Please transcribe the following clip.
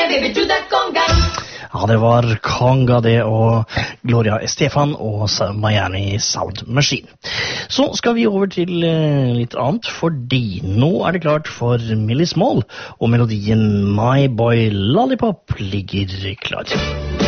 baby, do that conga. Ja, det var Conga det og Gloria Estefan og Miami Sound Machine. Så skal vi over til litt annet, fordi nå er det klart for Millie Small, og melodien My Boy Lollipop ligger klar.